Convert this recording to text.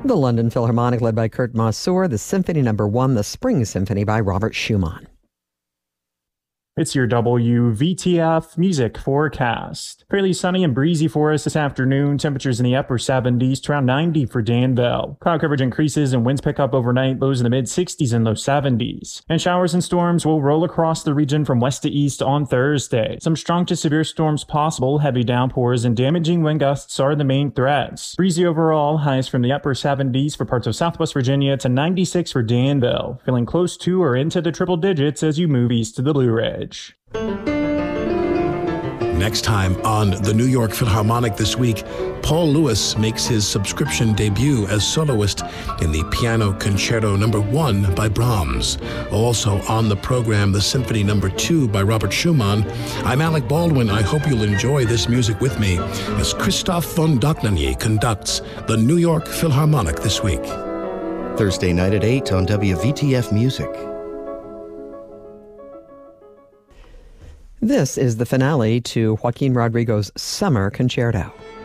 The London Philharmonic, led by Kurt Masur, the Symphony No. 1, the Spring Symphony by Robert Schumann. It's your WVTF music forecast. Fairly sunny and breezy for us this afternoon. Temperatures in the upper 70s to around 90 for Danville. Cloud coverage increases and winds pick up overnight, lows in the mid 60s and low 70s. And showers and storms will roll across the region from west to east on Thursday. Some strong to severe storms possible, heavy downpours and damaging wind gusts are the main threats. Breezy overall, highs from the upper 70s for parts of southwest Virginia to 96 for Danville. Feeling close to or into the triple digits as you move east to the Blue Ridge. Next time on the New York Philharmonic this week, Paul Lewis makes his subscription debut as soloist in the Piano Concerto No. 1 by Brahms. Also on the program, the Symphony No. 2 by Robert Schumann. I'm Alec Baldwin. I hope you'll enjoy this music with me as Christoph von Dohnanyi conducts the New York Philharmonic this week. Thursday night at 8 on WVTF Music. This is the finale to Joaquin Rodrigo's Summer Concerto.